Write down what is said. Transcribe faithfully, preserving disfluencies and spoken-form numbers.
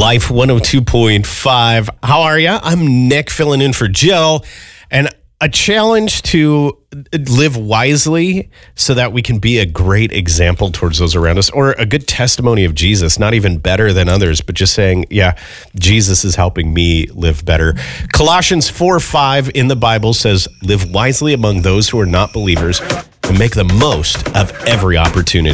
Life one oh two point five. How are you? I'm Nick, filling in for Jill. And a challenge to live wisely so that we can be a great example towards those around us, or a good testimony of Jesus, not even better than others, but just saying, yeah, Jesus is helping me live better. Colossians four five in the Bible says, live wisely among those who are not believers and make the most of every opportunity.